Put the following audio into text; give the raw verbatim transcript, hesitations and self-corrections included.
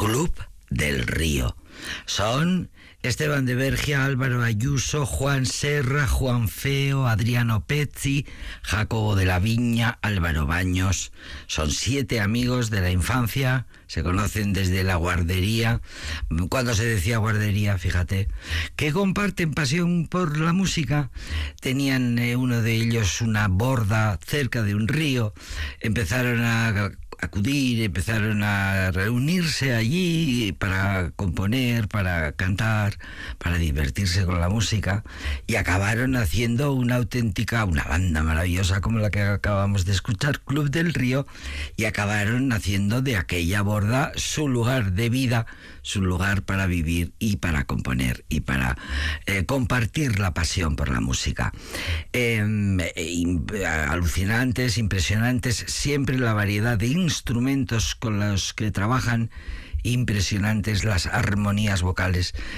Club del Río. Son Esteban de Bergia, Álvaro Ayuso, Juan Serra, Juan Feo, Adriano Pezzi, Jacobo de la Viña, Álvaro Baños. Son siete amigos de la infancia, se conocen desde la guardería, cuando se decía guardería, fíjate, que comparten pasión por la música. Tenían eh, uno de ellos una borda cerca de un río, empezaron a acudir, empezaron a reunirse allí para componer, para cantar, para divertirse con la música, y acabaron haciendo una auténtica, una banda maravillosa como la que acabamos de escuchar, Club del Río, y acabaron haciendo de aquella borda su lugar de vida, su lugar para vivir y para componer y para eh, compartir la pasión por la música. Eh, eh, alucinantes, impresionantes, siempre la variedad de instrumentos con los que trabajan, impresionantes las armonías vocales